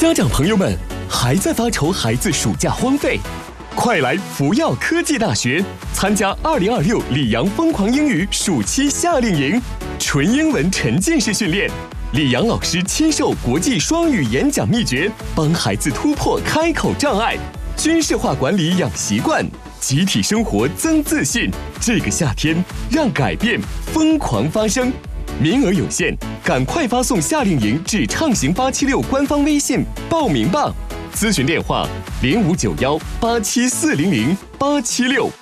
家长朋友们，还在发愁孩子暑假荒废？快来福耀科技大学参加2026里昂疯狂英语暑期夏令营，纯英文沉浸式训练，里昂老师亲授国际双语演讲秘诀，帮孩子突破开口障碍，军事化管理养习惯，集体生活增自信。这个夏天，让改变疯狂发生。名额有限，赶快发送夏令营至畅行876官方微信报名吧。咨询电话：059187400876。